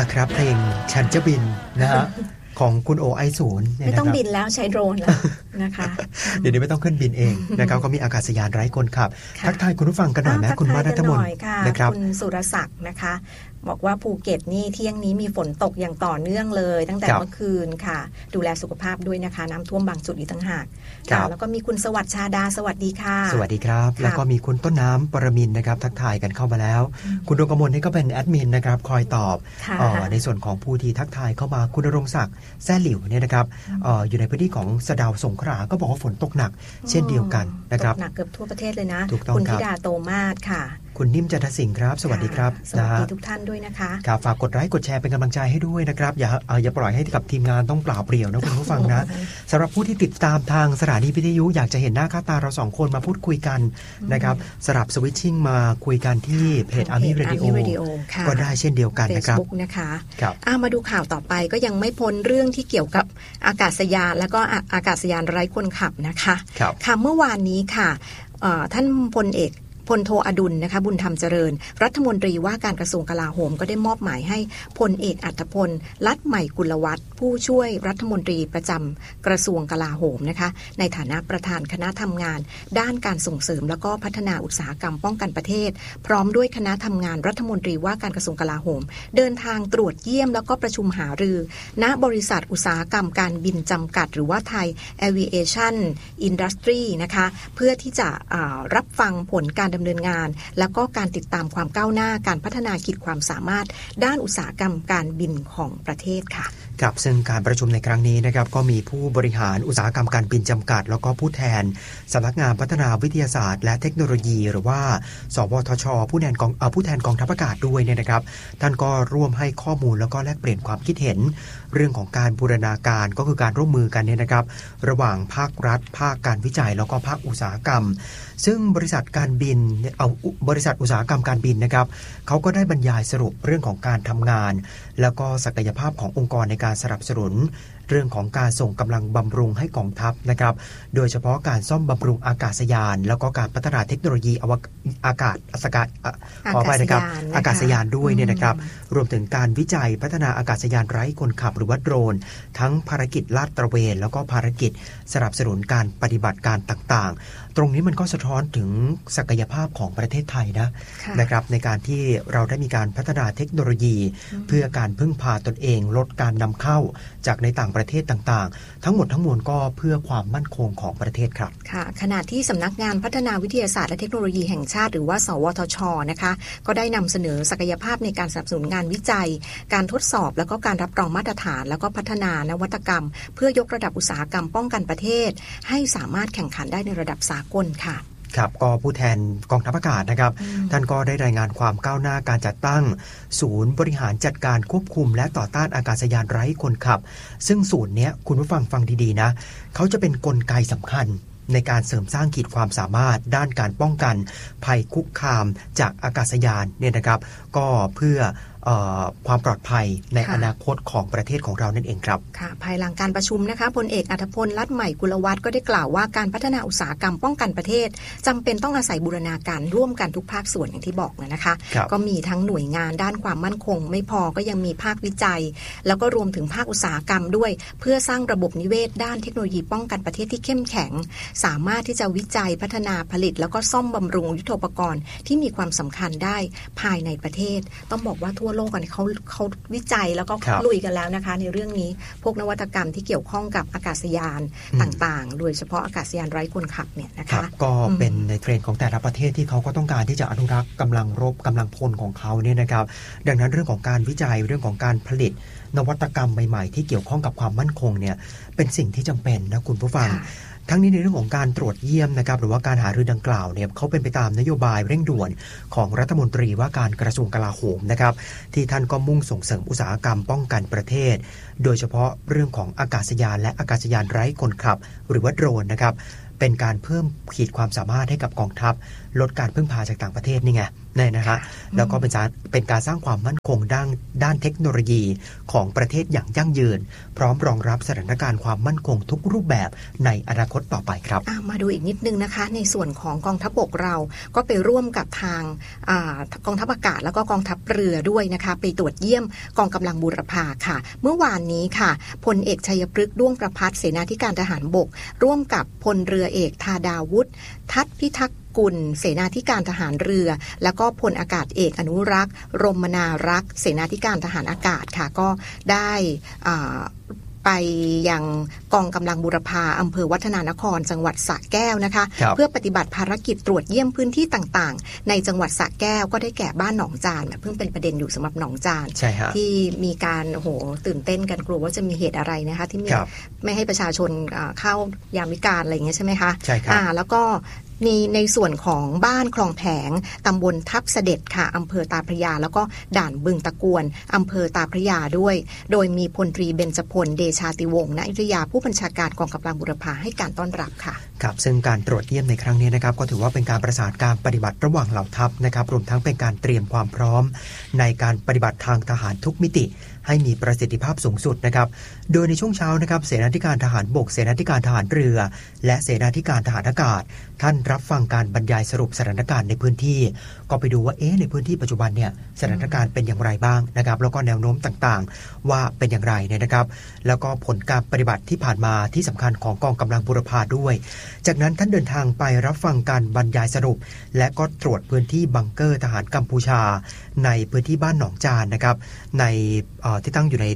ครับเพลงฉันจะบินนะฮะของคุณโอไอศูนย์ไม่ต้องบินแล้วใช้โดรนแล้วนะคะเดี๋ยวนี้ไม่ต้องขึ้นบินเองนะครับก็มีอากาศยานไร้คนขับทักทายคุณผู้ฟังกันหน่อยไหมคุณมานัทมนต์นะครับคุณสุรศักดิ์นะคะบอกว่าภูเก็ตนี่เที่ยงนี้มีฝนตกอย่างต่อเนื่องเลยตั้งแต่เมื่อคืนค่ะดูแลสุขภาพด้วยนะคะน้ำท่วมบางจุดอยู่ต่างหากแล้วก็มีคุณสวัสดิ์ชาดาสวัสดีค่ะสวัสดีครับแล้วก็มีคุณต้นน้ำปรมินทร์นะครับทักทายกันเข้ามาแล้วคุณดวงกมลนี่ก็เป็นแอดมินนะครับคอยตอบในส่วนของผู้ที่ทักทายเข้ามาคุณณรงค์ศักดิ์แซ่หลิวเนี่ยนะครับอยู่ในพื้นที่ของสะเดาสงขลาก็บอกว่าฝนตกหนักเช่นเดียวกันนะครับตกหนักเกือบทั่วประเทศเลยนะคุณธิดาโตมาศค่ะคุณนิ่มจันทสิงห์ครับสวัสดีครับสวัสดีทุกท่านด้วยนะคะครับฝากกดไลค์กดแชร์เป็นกำลังใจให้ด้วยนะครับอย่าปล่อยให้กับทีมงานต้องเปล่าเปลี่ยวนะคุณผู้ฟังนะสำหรับผู้ที่ติดตามทางสถานีวิทยุอยากจะเห็นหน้าค่าตาเราสองคนมาพูดคุยกันนะครับสลับสวิตชิ่งมาคุยกันที่เพจ Army Radio ก็ได้เช่นเดียวกันนะครับ Facebook นะคะมาดูข่าวต่อไปก็ยังไม่พ้นเรื่องที่เกี่ยวกับอากาศยานและก็อากาศยานไร้คนขับนะคะค่ะเมื่อวานนี้ค่ะท่านพลโทอดุลนะคะบุญธรรมเจริญรัฐมนตรีว่าการกระทรวงกลาโหมก็ได้มอบหมายให้พลเอกอัฏฐพลลัดใหม่กุลวัฒน์ผู้ช่วยรัฐมนตรีประจำกระทรวงกลาโหมนะคะในฐานะประธานคณะทำงานด้านการส่งเสริมและก็พัฒนาอุตสาหกรรมป้องกันประเทศพร้อมด้วยคณะทำงานรัฐมนตรีว่าการกระทรวงกลาโหมเดินทางตรวจเยี่ยมแล้วก็ประชุมหารือณบริษัทอุตสาหกรรมการบินจำกัดหรือว่าไทย Aviation Industry นะคะเพื่อที่จะรับฟังผลการดำเนินงานแล้วก็การติดตามความก้าวหน้าการพัฒนาขีดความสามารถด้านอุตสาหกรรมการบินของประเทศค่ะครับซึ่งการประชุมในครั้งนี้นะครับก็มีผู้บริหารอุตสาหกรรมการบินจำกัดแล้วก็ผู้แทนสำนักงานพัฒนาวิทยาศาสตร์และเทคโนโลยีหรือว่าสวทช.ผู้แทนกองทัพอากาศด้วยเนี่ยนะครับท่านก็ร่วมให้ข้อมูลแล้วก็แลกเปลี่ยนความคิดเห็นเรื่องของการบูรณาการก็คือการร่วมมือกันเนี่ยนะครับระหว่างภาครัฐภาคการวิจัยแล้วก็ภาคอุตสาหกรรมซึ่งบริษัทการบินบริษัทอุตสาหกรรมการบินนะครับเขาก็ได้บรรยายสรุปเรื่องของการทำงานแล้วก็ศักยภาพขององค์กรในการสนับสนุนเรื่องของการส่งกำลังบำรุงให้กองทัพนะครับโดยเฉพาะการซ่อมบำรุงอากาศยานแล้วก็การพัฒนาเทคโนโลยีอากาศยานด้วยเนี่ยนะครับรวมถึงการวิจัยพัฒนาอากาศยานไร้คนขับหรือว่าโดรนทั้งภารกิจลาดตระเวนแล้วก็ภารกิจสนับสนุนการปฏิบัติการต่างๆตรงนี้มันก็สะท้อนถึงศักยภาพของประเทศไทยนะครับในการที่เราได้มีการพัฒนาเทคโนโลยีเพื่อการพึ่งพาตนเองลดการนำเข้าจากในต่างประเทศต่างๆทั้งหมดทั้งมวลก็เพื่อความมั่นคงของประเทศครับค่ะขณะที่สำนักงานพัฒนาวิทยาศาสตร์และเทคโนโลยีแห่งชาติหรือว่าสวทช.นะคะก็ได้นำเสนอศักยภาพในการสนับสนุนงานวิจัยการทดสอบแล้วก็การรับรองมาตรฐานแล้วก็พัฒนานวัตกรรมเพื่อยกระดับอุตสาหกรรมป้องกันประเทศให้สามารถแข่งขันได้ในระดับสากลค่ะครับก็ผู้แทนกองทัพอากาศนะครับท่านก็ได้รายงานความก้าวหน้าการจัดตั้งศูนย์บริหารจัดการควบคุมและต่อต้านอากาศยานไร้คนขับซึ่งศูนย์นี้คุณผู้ฟังดีๆนะเขาจะเป็นกลไกสำคัญในการเสริมสร้างขีดความสามารถด้านการป้องกันภัยคุกคามจากอากาศยานเนี่ยนะครับก็เพื่อความปลอดภัยในอนาคตของประเทศของเรานั่นเองครับค่ะภายหลังการประชุมนะคะพลเอกอัฏฐพลลัดใหม่กุลวัฒน์ก็ได้กล่าวว่าการพัฒนาอุตสาหกรรมป้องกันประเทศจำเป็นต้องอาศัยบูรณาการร่วมกันทุกภาคส่วนอย่างที่บอกนะคะก็มีทั้งหน่วยงานด้านความมั่นคงไม่พอก็ยังมีภาควิจัยแล้วก็รวมถึงภาคอุตสาหกรรมด้วยเพื่อสร้างระบบนิเวศด้านเทคโนโลยีป้องกันประเทศที่เข้มแข็งสามารถที่จะวิจัยพัฒนาผลิตแล้วก็ซ่อมบำรุงยุทโธปกรณ์ที่มีความสำคัญได้ภายในประเทศต้องบอกว่าทั่วโลกเขาวิจัยแล้วก็ลุยกันแล้วนะคะในเรื่องนี้พวกนวัตกรรมที่เกี่ยวข้องกับอากาศยานต่างๆโดยเฉพาะอากาศยานไร้คนขับเนี่ยนะคะก็เป็นในเทรนด์ของแต่ละประเทศที่เขาก็ต้องการที่จะอนุรักษ์กำลังรบกำลังพลของเขาเนี่ยนะครับดังนั้นเรื่องของการวิจัยเรื่องของการผลิตนวัตกรรมใหม่ๆที่เกี่ยวข้องกับความมั่นคงเนี่ยเป็นสิ่งที่จำเป็นนะคุณผู้ฟังทั้งนี้ในเรื่องของการตรวจเยี่ยมนะครับหรือว่าการหารือดังกล่าวเนี่ยเขาเป็นไปตามนโยบายเร่งด่วนของรัฐมนตรีว่าการกระทรวงกลาโหมนะครับที่ท่านก็มุ่งส่งเสริมอุตสาหกรรมป้องกันประเทศโดยเฉพาะเรื่องของอากาศยานและอากาศยานไร้คนขับหรือว่าโดรนนะครับเป็นการเพิ่มขีดความสามารถให้กับกองทัพลดการพึ่งพาจากต่างประเทศนี่ไงเนี่ยนะฮะแล้วก็เป็นการสร้างความมั่นคงด้านเทคโนโลยีของประเทศอย่างยั่งยืนพร้อมรองรับสถานการณ์ความมั่นคงทุกรูปแบบในอนาคตต่อไปครับมาดูอีกนิดนึงนะคะในส่วนของกองทัพบกเราก็ไปร่วมกับทางกองทัพอากาศแล้วก็กองทัพเรือด้วยนะคะไปตรวจเยี่ยมกองกำลังบูรพาค่ะเมื่อวานนี้ค่ะพลเอกชัยพฤกษ์ด้วงประภัสเสนาธิการทหารบกร่วมกับพลเรือเอกธาดาวุฒิทัศน์พิทักษ์กุลเสนาธิการทหารเรือแล้วก็พลอากาศเอกอนุรักษ์รมนารักษ์เสนาธิการทหารอากาศค่ะก็ได้ไปยังกองกำลังบูรพาอำเภอวัฒนานครจังหวัดสระแก้วนะคะเพื่อปฏิบัติภารกิจตรวจเยี่ยมพื้นที่ต่างๆในจังหวัดสระแก้วก็ได้แก่บ้านหนองจานเพิ่งเป็นประเด็นอยู่สำหรับหนองจานที่มีการตื่นเต้นกันกลัวว่าจะมีเหตุอะไรนะคะที่ไม่ให้ประชาชนเข้ายามวิกาลอะไรอย่างเงี้ยใช่ไหมคะใช่ครับแล้วก็ในส่วนของบ้านคลองแผงตำบลทับเสด็จค่ะอำเภอตาพระยาแล้วก็ด่านบึงตะกวนอำเภอตาพระยาด้วยโดยมีพลตรีเบญจพลเดชาติวงศ์ณอยุธยาผู้บัญชาการกองกำลังบูรพาให้การต้อนรับค่ะครับซึ่งการตรวจเยี่ยมในครั้งนี้นะครับก็ถือว่าเป็นการประสานการปฏิบัติระหว่างเหล่าทัพนะครับรวมทั้งเป็นการเตรียมความพร้อมในการปฏิบัติทางทหารทุกมิติให้มีประสิทธิภาพสูงสุดนะครับโดยในช่วงเช้านะครับเสนาธิการทหารบกเสนาธิการทหารเรือและเสนาธิการทหารอากาศท่านรับฟังการบรรยายสรุปสถานการณ์ในพื้นที่ก็ไปดูว่าในพื้นที่ปัจจุบันเนี่ยสถานการณ์เป็นอย่างไรบ้างนะครับแล้วก็แนวโน้มต่างๆว่าเป็นอย่างไรเนี่ยนะครับแล้วก็ผลการปฏิบัติที่ผ่านมาที่สำคัญของกองกำลังบูรพาด้วยจากนั้นท่านเดินทางไปรับฟังการบรรยายสรุปและก็ตรวจพื้นที่บังเกอร์ทหารกัมพูชาในพื้นที่บ้านหนองจานนะครับในที่ตั้งอยู่ใน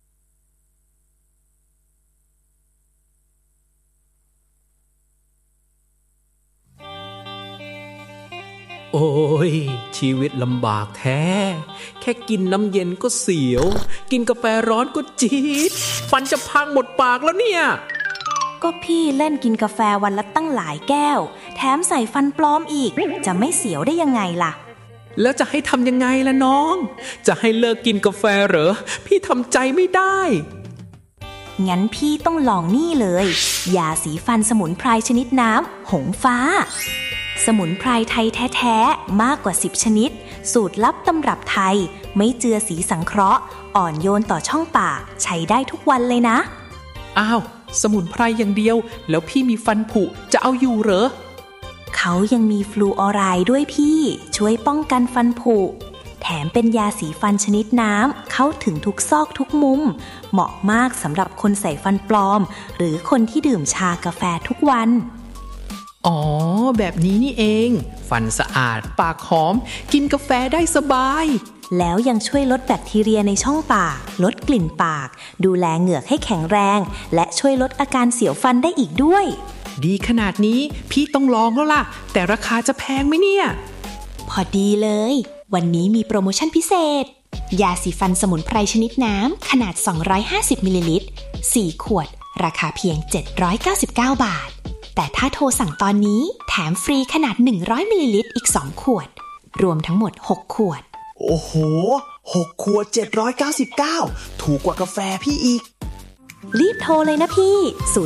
โอ้ยชีวิตลำบากแท้แค่กินน้ำเย็นก็เสียวกินกาแฟร้อนก็จี๊ดฟันจะพังหมดปากแล้วเนี่ยก็พี่เล่นกินกาแฟวันละตั้งหลายแก้วแถมใส่ฟันปลอมอีกจะไม่เสียวได้ยังไงล่ะแล้วจะให้ทำยังไงล่ะน้องจะให้เลิกกินกาแฟเหรอพี่ทำใจไม่ได้งั้นพี่ต้องลองนี่เลยยาสีฟันสมุนไพรชนิดน้ำหงฟ้าสมุนไพรไทยแท้ๆมากกว่า10ชนิดสูตรลับตำรับไทยไม่เจือสีสังเคราะห์อ่อนโยนต่อช่องปากใช้ได้ทุกวันเลยนะอ้าวสมุนไพรอย่างเดียวแล้วพี่มีฟันผุจะเอาอยู่เหรอเขายังมีฟลูออไรด์ด้วยพี่ช่วยป้องกันฟันผุแถมเป็นยาสีฟันชนิดน้ำเข้าถึงทุกซอกทุกมุมเหมาะมากสำหรับคนใส่ฟันปลอมหรือคนที่ดื่มชากาแฟทุกวันอ๋อแบบนี้นี่เองฟันสะอาดปากหอมกินกาแฟได้สบายแล้วยังช่วยลดแบคทีเรียในช่องปากลดกลิ่นปากดูแลเหงือกให้แข็งแรงและช่วยลดอาการเสียวฟันได้อีกด้วยดีขนาดนี้พี่ต้องลองแล้วล่ะแต่ราคาจะแพงไหมเนี่ยพอดีเลยวันนี้มีโปรโมชั่นพิเศษยาสีฟันสมุนไพรชนิดน้ำขนาด250มิลลิลิตร4ขวดราคาเพียง799 บาทแต่ถ้าโทรสั่งตอนนี้แถมฟรีขนาด100มิลลิลิตรอีก2ขวดรวมทั้งหมด6ขวดโอ้โห6ขวด799ถูกกว่ากาแฟพี่อีกรีบโทรเลยนะพี่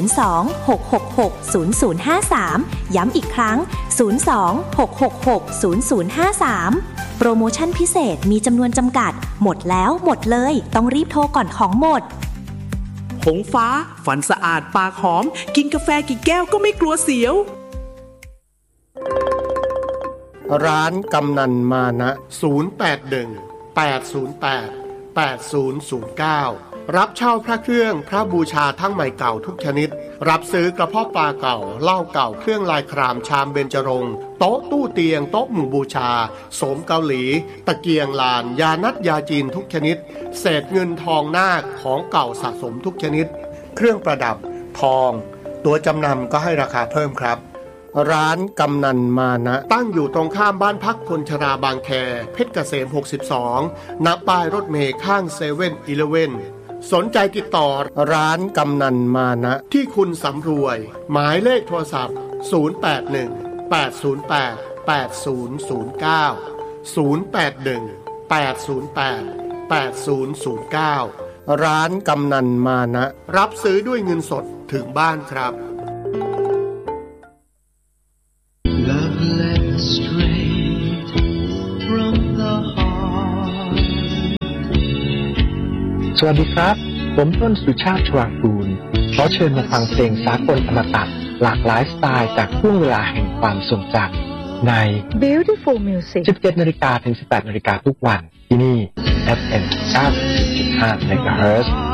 02-666-0053ย้ำอีกครั้ง02-666-0053โปรโมชั่นพิเศษมีจำนวนจำกัดหมดแล้วหมดเลยต้องรีบโทรก่อนของหมดหงฟ้าฟันสะอาดปากหอมกินกาแฟกี่แก้วก็ไม่กลัวเสียวร้านกำนันมานะ081-808-8009รับเช่าพระเครื่องพระบูชาทั้งใหม่เก่าทุกชนิดรับซื้อกระเพาะปลาเก่าเหล้าเก่าเครื่องลายครามชามเบญจรงค์โต๊ะตู้เตียงโต๊ะหมู่บูชาโสมเกาหลีตะเกียงลานยานัดยาจีนทุกชนิดเศษเงินทองนาคของเก่าสะสมทุกชนิดเครื่องประดับทองตัวจำนำก็ให้ราคาเพิ่มครับร้านกำนันมานะตั้งอยู่ตรงข้ามบ้านพักคนชราบางแคเพชรเกษม62ณป้ายรถเมล์ข้าง7-Elevenสนใจติดต่อร้านกำนันมานะที่คุณสำรวยหมายเลขโทรศัพท์081-808-8009 ร้านกำนันมานะรับซื้อด้วยเงินสดถึงบ้านครับสวัสดีครับผมต้นสุชาติชวางกูลขอเชิญมาฟังเพลงสากลอมตะหลากหลายสไตล์จากช่วงเวลาแห่งความทรงจำใน Beautiful Music 17 นาฬิกาถึง 18 นาฬิกาทุกวันที่นี่ FM 90.5 MHz